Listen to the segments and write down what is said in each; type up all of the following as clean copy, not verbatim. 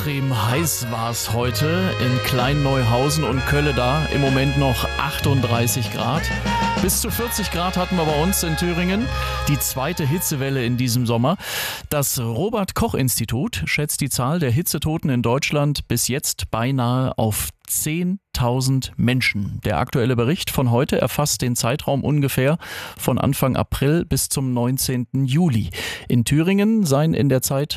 Extrem heiß war es heute in Klein-Neuhausen und Kölle da. Im Moment noch 38 Grad. Bis zu 40 Grad hatten wir bei uns in Thüringen. Die zweite Hitzewelle in diesem Sommer. Das Robert-Koch-Institut schätzt die Zahl der Hitzetoten in Deutschland bis jetzt beinahe auf 10.000 Menschen. Der aktuelle Bericht von heute erfasst den Zeitraum ungefähr von Anfang April bis zum 19. Juli. In Thüringen seien in der Zeit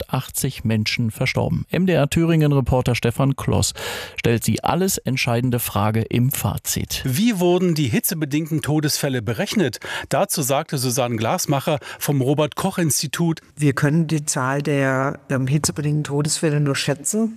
180 Menschen verstorben. MDR Thüringen-Reporter Stefan Kloss stellt die alles entscheidende Frage im Fazit. Wie wurden die hitzebedingten Todesfälle berechnet? Dazu sagte Susanne Glasmacher vom Robert-Koch-Institut: Wir können die Zahl der hitzebedingten Todesfälle nur schätzen,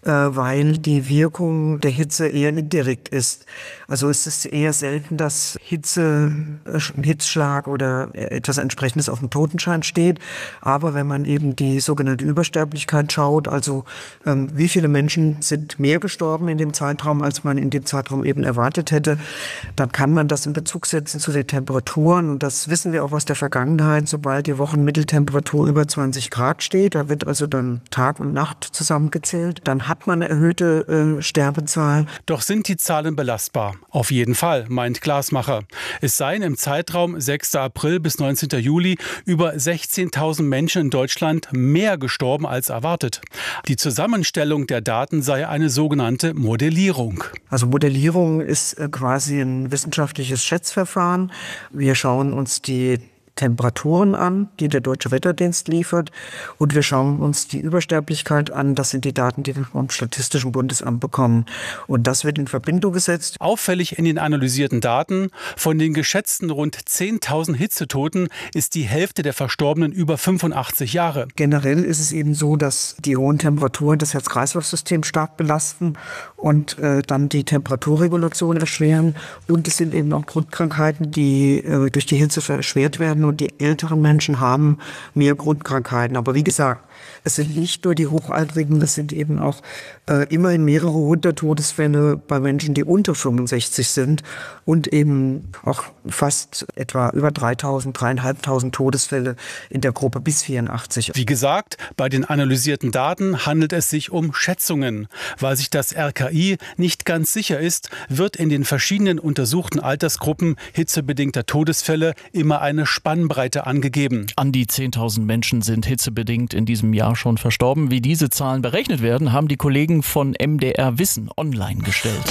weil die Wirkung der Hitze eher indirekt ist. Also es ist eher selten, dass ein Hitzschlag oder etwas Entsprechendes auf dem Totenschein steht. Aber wenn man eben die sogenannte Übersterblichkeit schaut, also wie viele Menschen sind mehr gestorben in dem Zeitraum, als man in dem Zeitraum eben erwartet hätte, dann kann man das in Bezug setzen zu den Temperaturen. Und das wissen wir auch aus der Vergangenheit, sobald die Wochenmitteltemperatur über 20 Grad steht, da wird also dann Tag und Nacht zusammengezählt, dann hat man eine erhöhte Sterbezahl. Doch sind die Zahlen belastbar? Auf jeden Fall, meint Glasmacher. Es seien im Zeitraum 6. April bis 19. Juli über 16.000 Menschen in Deutschland mehr gestorben als erwartet. Die Zusammenstellung der Daten sei eine sogenannte Modellierung. Also Modellierung ist quasi ein wissenschaftliches Schätzverfahren. Wir schauen uns die Temperaturen an, die der Deutsche Wetterdienst liefert, und wir schauen uns die Übersterblichkeit an. Das sind die Daten, die wir vom Statistischen Bundesamt bekommen. Und das wird in Verbindung gesetzt. Auffällig in den analysierten Daten: Von den geschätzten rund 10.000 Hitzetoten ist die Hälfte der Verstorbenen über 85 Jahre. Generell ist es eben so, dass die hohen Temperaturen das Herz-Kreislauf-System stark belasten und dann die Temperaturregulation erschweren. Und es sind eben auch Grundkrankheiten, die durch die Hitze erschwert werden. Und die älteren Menschen haben mehr Grundkrankheiten. Aber wie gesagt, es sind nicht nur die Hochaltrigen, es sind eben auch immerhin mehrere hundert Todesfälle bei Menschen, die unter 65 sind, und eben auch fast etwa über 3.500 Todesfälle in der Gruppe bis 84. Wie gesagt, bei den analysierten Daten handelt es sich um Schätzungen. Weil sich das RKI nicht ganz sicher ist, wird in den verschiedenen untersuchten Altersgruppen hitzebedingter Todesfälle immer eine Spannbreite angegeben. An die 10.000 Menschen sind hitzebedingt in diesem Jahr schon verstorben. Wie diese Zahlen berechnet werden, haben die Kollegen von MDR Wissen online gestellt.